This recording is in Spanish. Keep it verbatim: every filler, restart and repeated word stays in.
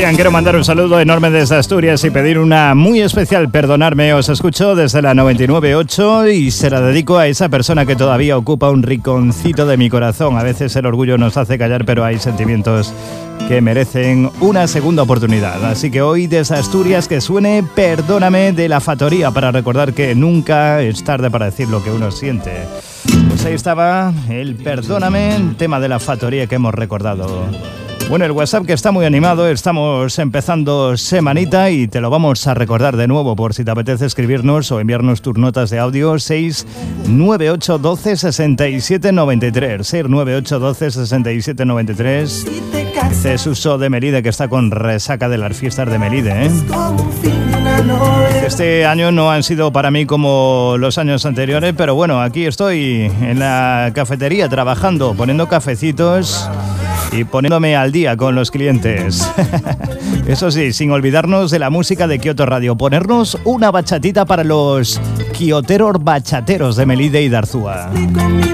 Cristian, quiero mandar un saludo enorme desde Asturias y pedir una muy especial perdonarme. Os escucho desde la noventa y nueve punto ocho y se la dedico a esa persona que todavía ocupa un rinconcito de mi corazón. A veces el orgullo nos hace callar, pero hay sentimientos que merecen una segunda oportunidad. Así que hoy desde Asturias que suene Perdóname de La Factoría para recordar que nunca es tarde para decir lo que uno siente. Pues ahí estaba el Perdóname, el tema de La Factoría que hemos recordado. Bueno, el WhatsApp que está muy animado, estamos empezando semanita y te lo vamos a recordar de nuevo por si te apetece escribirnos o enviarnos tus notas de audio. Seis nueve ocho uno dos sesenta y siete noventa y tres, seis nueve ocho uno dos sesenta y siete noventa y tres. Jesús de Melide, que está con resaca de las fiestas de Melide, ¿eh? Este año no han sido para mí como los años anteriores, pero bueno, aquí estoy en la cafetería trabajando, poniendo cafecitos y poniéndome al día con los clientes. Eso sí, sin olvidarnos de la música de Kioto Radio. Ponernos una bachatita para los quioteros bachateros de Melide y Darzúa.